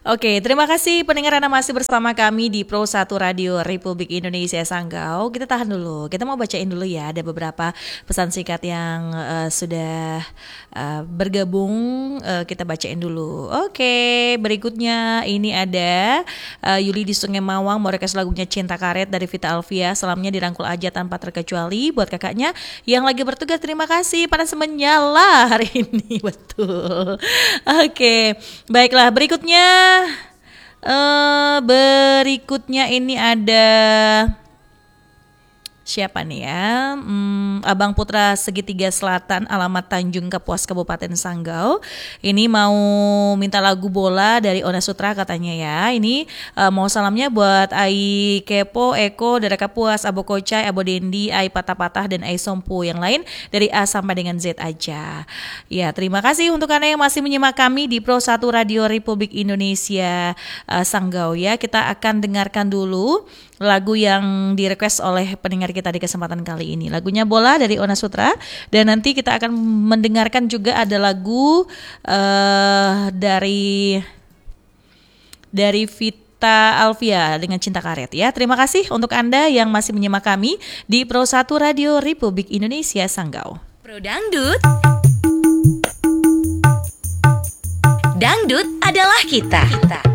Oke, terima kasih pendengar Anda masih bersama kami di Pro 1 Radio Republik Indonesia Sanggau. Kita tahan dulu, kita mau bacain dulu ya. Ada beberapa pesan singkat yang sudah bergabung, kita bacain dulu. Oke, berikutnya ini ada Yuli di Sungai Mawang mau request lagunya Cinta Karet dari Vita Alvia. Salamnya dirangkul aja tanpa terkecuali buat kakaknya yang lagi bertugas. Terima kasih, panas menyala hari ini. Betul. Oke, baiklah, berikutnya ini ada siapa nih ya? Abang Putra Segitiga Selatan, alamat Tanjung Kapuas, Kabupaten Sanggau. Ini mau minta lagu Bola dari Ona Sutra katanya ya. Ini mau salamnya buat Ai Kepo, Eko, Dara Kapuas, Abo Kocai, Abo Dendi, Ai Patah-Patah, dan Ai Sompu. Yang lain dari A sampai dengan Z aja. Ya, terima kasih untuk Anda yang masih menyimak kami di Pro 1 Radio Republik Indonesia Sanggau ya. Kita akan dengarkan dulu lagu yang direquest oleh pendengar kita di kesempatan kali ini. Lagunya Bola dari Ona Sutra, dan nanti kita akan mendengarkan juga ada lagu dari Vita Alvia dengan Cinta Karet ya. Terima kasih untuk Anda yang masih menyimak kami di Pro 1 Radio Republik Indonesia Sanggau. Pro Dangdut. Dangdut adalah kita.